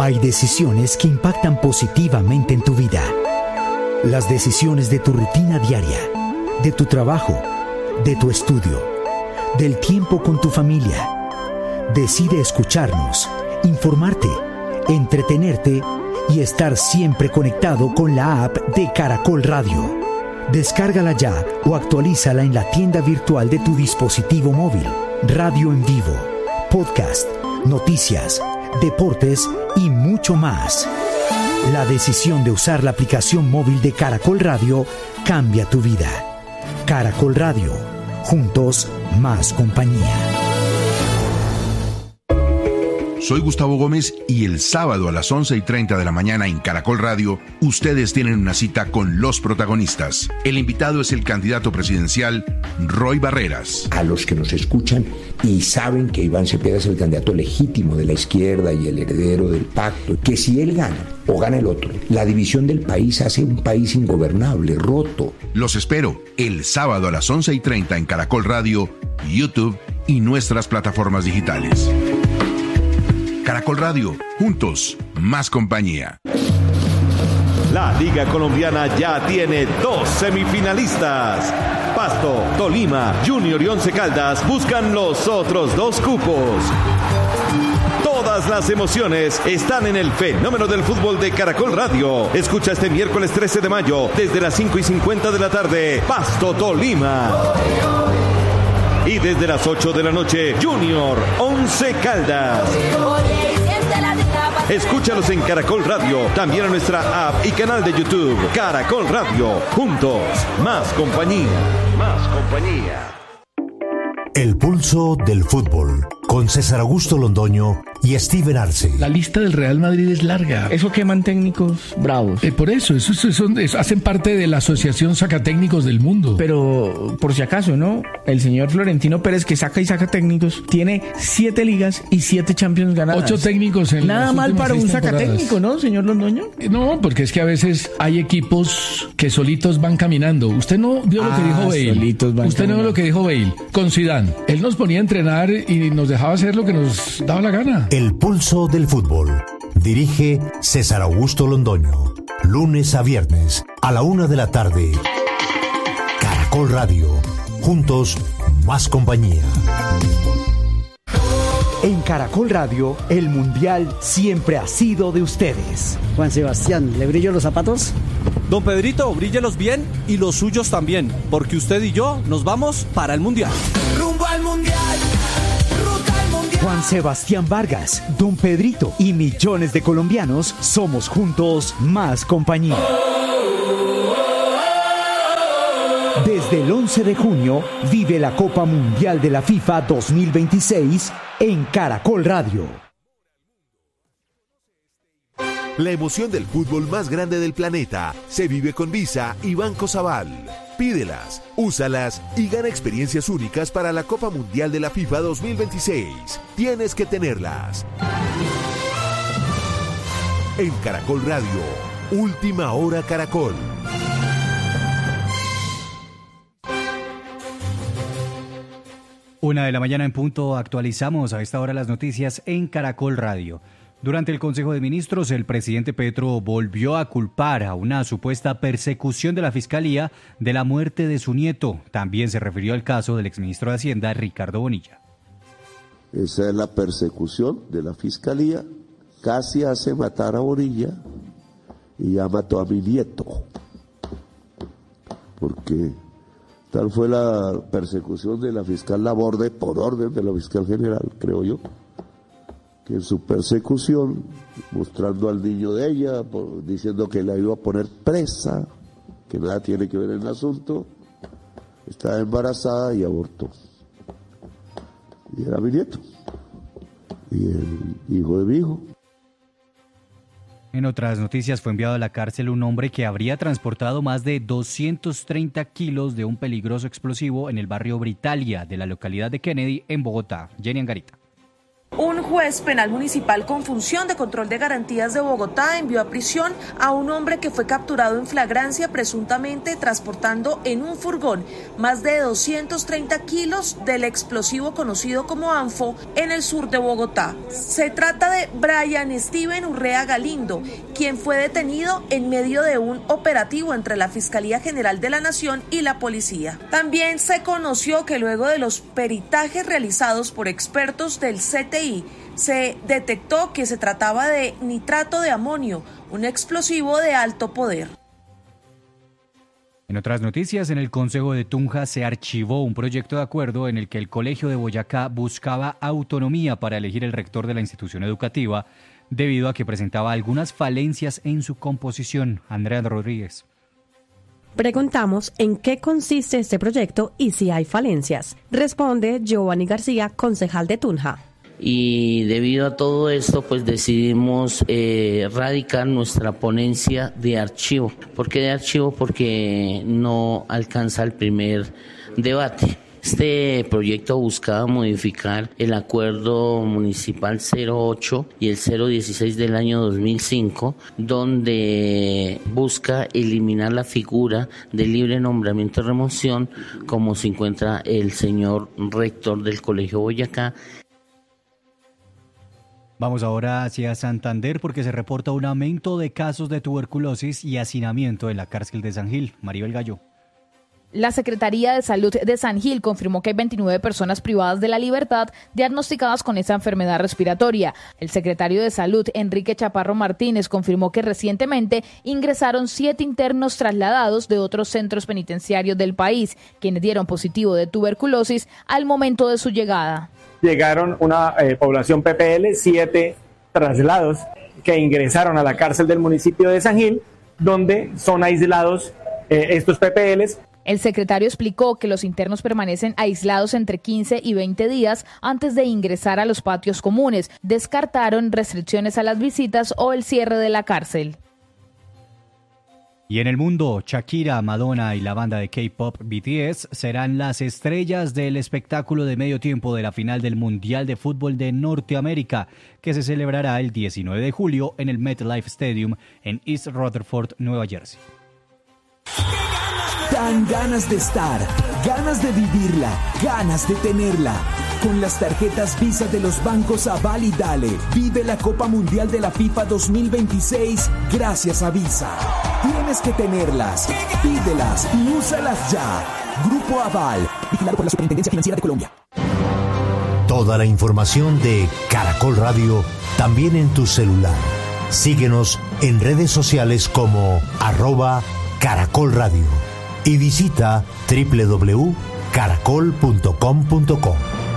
Hay decisiones que impactan positivamente en tu vida. Las decisiones de tu rutina diaria, de tu trabajo, de tu estudio, del tiempo con tu familia. Decide escucharnos, informarte, entretenerte y estar siempre conectado con la app de Caracol Radio. Descárgala ya o actualízala en la tienda virtual de tu dispositivo móvil. Radio en vivo, podcast, noticias, deportes y mucho más. La decisión de usar la aplicación móvil de Caracol Radio cambia tu vida. Caracol Radio, juntos más compañía. Soy Gustavo Gómez y el sábado a las 11:30 de la mañana en Caracol Radio, ustedes tienen una cita con los protagonistas. El invitado es el candidato presidencial Roy Barreras. A los que nos escuchan y saben que Iván Cepeda es el candidato legítimo de la izquierda y el heredero del pacto, que si él gana o gana el otro, la división del país hace un país ingobernable, roto. Los espero el sábado a las 11:30 en Caracol Radio, YouTube y nuestras plataformas digitales. Caracol Radio, juntos, más compañía. La Liga Colombiana ya tiene 2 semifinalistas. Pasto, Tolima, Junior y Once Caldas buscan los otros 2 cupos. Todas las emociones están en el fenómeno del fútbol de Caracol Radio. Escucha este miércoles 13 de mayo, desde las 5:50 de la tarde, Pasto, Tolima. Y desde las 8 de la noche, Junior, Once Caldas. Escúchalos en Caracol Radio, también en nuestra app y canal de YouTube. Caracol Radio, juntos, más compañía. Más compañía. El pulso del fútbol, con César Augusto Londoño y Steven Arce. La lista del Real Madrid es larga. Eso queman técnicos bravos. Por eso hacen parte de la Asociación Sacatécnicos del Mundo. Pero, por si acaso, ¿no? El señor Florentino Pérez, que saca y saca técnicos, tiene 7 ligas y 7 Champions ganadas. 8 técnicos en Nada mal para un sacatécnico, ¿no, señor Londoño? No, porque es que a veces hay equipos que solitos van caminando. Usted no vio lo que dijo Bale. Usted no vio lo que dijo Bale con Zidane. Él nos ponía a entrenar y nos dejaba hacer lo que nos daba la gana. El pulso del fútbol. Dirige César Augusto Londoño. Lunes a viernes a la 1 de la tarde. Caracol Radio. Juntos, más compañía. En Caracol Radio, el Mundial siempre ha sido de ustedes. Juan Sebastián, ¿le brillo los zapatos? Don Pedrito, bríllelos bien y los suyos también, porque usted y yo nos vamos para el Mundial. Rumbo al Mundial, ruta al Mundial. Juan Sebastián Vargas, Don Pedrito y millones de colombianos somos juntos más compañía. Desde el 11 de junio, vive la Copa Mundial de la FIFA 2026 en Caracol Radio. La emoción del fútbol más grande del planeta se vive con Visa y Banco Sabal. Pídelas, úsalas y gana experiencias únicas para la Copa Mundial de la FIFA 2026. Tienes que tenerlas. En Caracol Radio, Última Hora Caracol. Una de la mañana en punto, actualizamos a esta hora las noticias en Caracol Radio. Durante el Consejo de Ministros, el presidente Petro volvió a culpar a una supuesta persecución de la Fiscalía de la muerte de su nieto. También se refirió al caso del exministro de Hacienda, Ricardo Bonilla. Esa es la persecución de la Fiscalía. Casi hace matar a Bonilla y ya mató a mi nieto. Porque tal fue la persecución de la fiscal Laborde por orden de la fiscal general, creo yo, que en su persecución, mostrando al niño de ella, diciendo que la iba a poner presa, que nada tiene que ver en el asunto, estaba embarazada y abortó. Y era mi nieto, y el hijo de mi hijo. En otras noticias, fue enviado a la cárcel un hombre que habría transportado más de 230 kilos de un peligroso explosivo en el barrio Britalia de la localidad de Kennedy, en Bogotá. Jenny Angarita. Un juez penal municipal con función de control de garantías de Bogotá envió a prisión a un hombre que fue capturado en flagrancia presuntamente transportando en un furgón más de 230 kilos del explosivo conocido como ANFO en el sur de Bogotá. Se trata de Brian Steven Urrea Galindo, quien fue detenido en medio de un operativo entre la Fiscalía General de la Nación y la policía. También se conoció que luego de los peritajes realizados por expertos del CTI, se detectó que se trataba de nitrato de amonio, un explosivo de alto poder. En otras noticias, en el Consejo de Tunja se archivó un proyecto de acuerdo en el que el Colegio de Boyacá buscaba autonomía para elegir el rector de la institución educativa, debido a que presentaba algunas falencias en su composición. Andrea Rodríguez. Preguntamos en qué consiste este proyecto y si hay falencias. Responde Giovanni García, concejal de Tunja. Y debido a todo esto, pues decidimos radicar nuestra ponencia de archivo. ¿Por qué de archivo? Porque no alcanza el primer debate. Este proyecto buscaba modificar el acuerdo municipal 08 y el 016 del año 2005, donde busca eliminar la figura de libre nombramiento y remoción, como se encuentra el señor rector del Colegio Boyacá. Vamos ahora hacia Santander porque se reporta un aumento de casos de tuberculosis y hacinamiento en la cárcel de San Gil. Maribel Gallo. La Secretaría de Salud de San Gil confirmó que hay 29 personas privadas de la libertad diagnosticadas con esta enfermedad respiratoria. El secretario de Salud, Enrique Chaparro Martínez, confirmó que recientemente ingresaron 7 internos trasladados de otros centros penitenciarios del país, quienes dieron positivo de tuberculosis al momento de su llegada. Llegaron una población PPL, 7 traslados que ingresaron a la cárcel del municipio de San Gil, donde son aislados estos PPLs. El secretario explicó que los internos permanecen aislados entre 15 y 20 días antes de ingresar a los patios comunes. Descartaron restricciones a las visitas o el cierre de la cárcel. Y en el mundo, Shakira, Madonna y la banda de K-pop BTS serán las estrellas del espectáculo de medio tiempo de la final del Mundial de Fútbol de Norteamérica, que se celebrará el 19 de julio en el MetLife Stadium en East Rutherford, Nueva Jersey. Dan ganas de estar, ganas de vivirla, ganas de tenerla. Con las tarjetas Visa de los bancos Aval y Dale, vive la Copa Mundial de la FIFA 2026 gracias a Visa. Tienes que tenerlas, pídelas y úsalas ya. Grupo Aval, vigilado por la Superintendencia Financiera de Colombia. Toda la información de Caracol Radio también en tu celular. Síguenos en redes sociales como @Caracol Radio y visita www.caracol.com.co.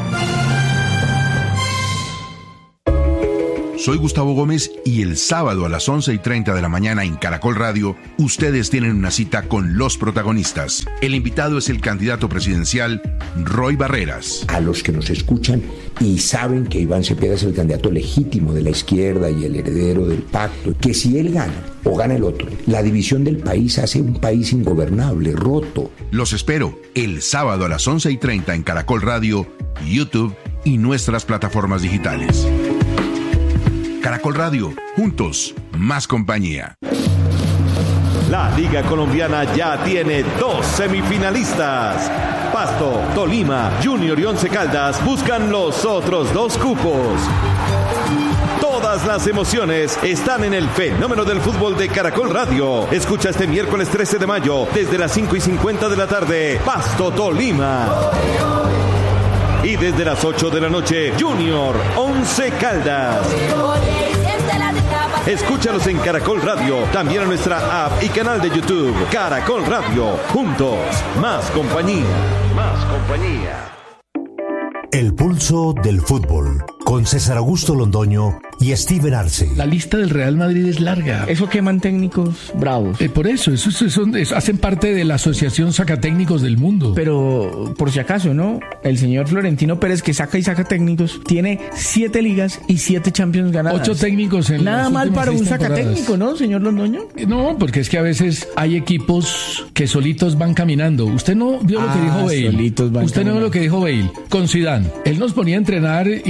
Soy Gustavo Gómez y el sábado a las 11:30 de la mañana en Caracol Radio, ustedes tienen una cita con los protagonistas. El invitado es el candidato presidencial Roy Barreras. A los que nos escuchan y saben que Iván Cepeda es el candidato legítimo de la izquierda y el heredero del pacto, que si él gana o gana el otro, la división del país hace un país ingobernable, roto. Los espero el sábado a las 11:30 en Caracol Radio, YouTube y nuestras plataformas digitales. Caracol Radio, juntos, más compañía. La Liga Colombiana ya tiene 2 semifinalistas. Pasto, Tolima, Junior y Once Caldas buscan los otros 2 cupos. Todas las emociones están en el fenómeno del fútbol de Caracol Radio. Escucha este miércoles 13 de mayo, desde las 5:50 de la tarde, Pasto, Tolima. Y desde las 8 de la noche, Junior, Once Caldas. Escúchalos en Caracol Radio, también en nuestra app y canal de YouTube. Caracol Radio, juntos, más compañía. Más compañía. El pulso del fútbol, con César Augusto Londoño y Steven Arce. La lista del Real Madrid es larga. Eso queman técnicos bravos. Por eso hacen parte de la Asociación Sacatécnicos del Mundo. Pero, por si acaso, ¿no? El señor Florentino Pérez, que saca y saca técnicos, tiene 7 ligas y 7 Champions ganadas. 8 técnicos en Nada mal para un sacatécnico, ¿no, señor Londoño? No, porque es que a veces hay equipos que solitos van caminando. Usted no vio lo que dijo Bale. Usted no vio lo que dijo Bale con Zidane. Él nos ponía a entrenar y nos dejaba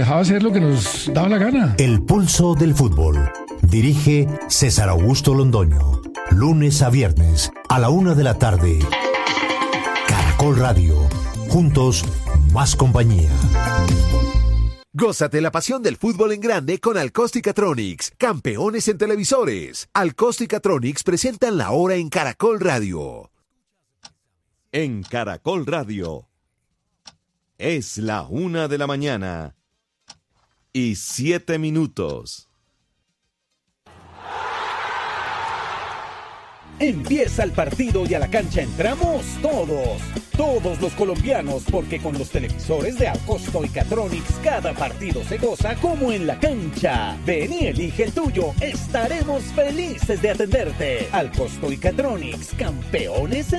dejaba hacer lo que nos daba la gana. El pulso del fútbol. Dirige César Augusto Londoño. Lunes a viernes a la 1 de la tarde. Caracol Radio. Juntos, más compañía. Gózate la pasión del fútbol en grande con Alcosticatronics, campeones en televisores. Alcosticatronics presentan la hora en Caracol Radio. En Caracol Radio es la 1 de la mañana y 7 minutos. Empieza el partido y a la cancha entramos todos los colombianos, porque con los televisores de Alcosticatronics cada partido se goza como en la cancha. Ven y elige el tuyo, estaremos felices de atenderte. Alcosticatronics, campeones en